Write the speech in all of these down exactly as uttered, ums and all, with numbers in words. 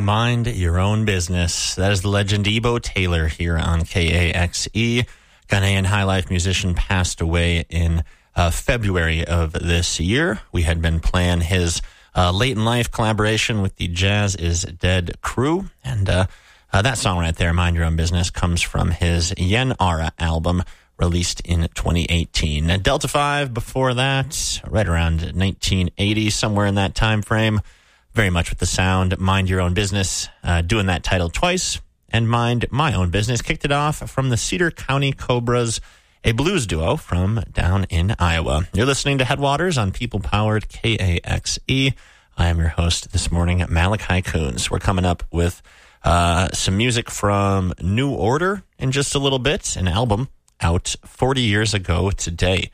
Mind Your Own Business. That is the legend Ebo Taylor here on K A X E. Ghanaian high life musician passed away in uh, February of this year. We had been playing his uh, late in life collaboration with the Jazz Is Dead crew. And uh, uh, that song right there, Mind Your Own Business, comes from his Yen Ara album released in twenty eighteen. And Delta five before that, right around nineteen eighty, somewhere in that time frame. Very much with the sound, Mind Your Own Business, uh, doing that title twice, and Mind My Own Business kicked it off from the Cedar County Cobras, a blues duo from down in Iowa. You're listening to Headwaters on people-powered K A X E. I am your host this morning, Malachi Coons. We're coming up with uh, some music from New Order in just a little bit, an album out forty years ago today.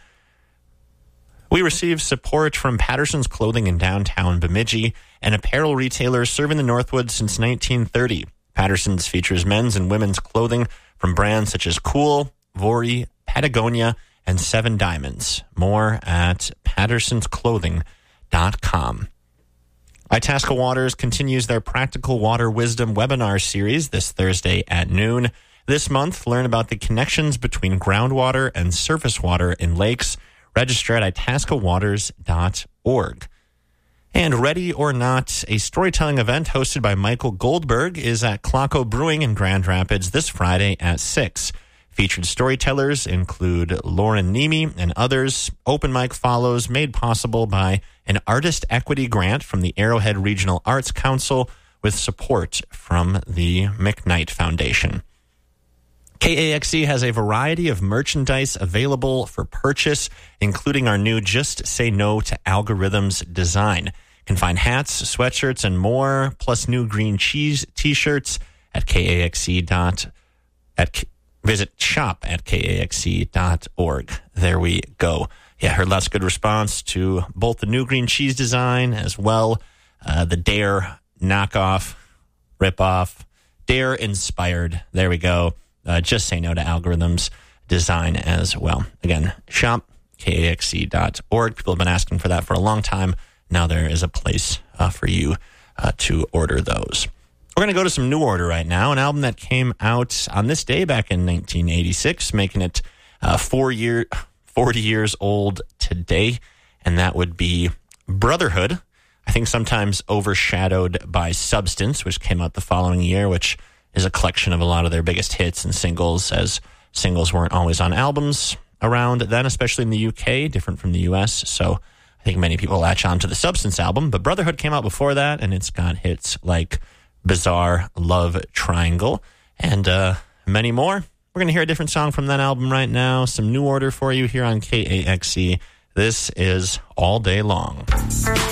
We received support from Patterson's Clothing in downtown Bemidji, an apparel retailer serving the Northwoods since nineteen thirty. Patterson's features men's and women's clothing from brands such as Cool, Vori, Patagonia, and Seven Diamonds. More at pattersons clothing dot com. Itasca Waters continues their Practical Water Wisdom webinar series this Thursday at noon. This month, learn about the connections between groundwater and surface water in lakes. Register at itasca waters dot org. And Ready or Not, a storytelling event hosted by Michael Goldberg, is at Clocko Brewing in Grand Rapids this Friday at six. Featured storytellers include Lauren Nemi and others. Open mic follows, made possible by an artist equity grant from the Arrowhead Regional Arts Council with support from the McKnight Foundation. K A X E has a variety of merchandise available for purchase, including our new Just Say No to Algorithms design. You can find hats, sweatshirts, and more, plus new green cheese t-shirts at K A X E dot at visit shop at K A X E dot org. There we go. Yeah, heard lots of good response to both the new green cheese design as well uh, the Dare knockoff, ripoff, Dare inspired. There we go. Uh, Just Say No to Algorithms design as well. Again, shop, K A X E dot org. People have been asking for that for a long time. Now there is a place uh, for you uh, to order those. We're going to go to some New Order right now, an album that came out on this day back in nineteen eighty-six, making it uh, four year, forty years old today, and that would be Brotherhood. I think sometimes overshadowed by Substance, which came out the following year, which is a collection of a lot of their biggest hits and singles, as singles weren't always on albums around then, especially in the U K, different from the U S. So I think many people latch on to the Substance album, but Brotherhood came out before that, and it's got hits like Bizarre, Love Triangle, and uh, many more. We're going to hear a different song from that album right now. Some New Order for you here on K A X E. This is All Day Long.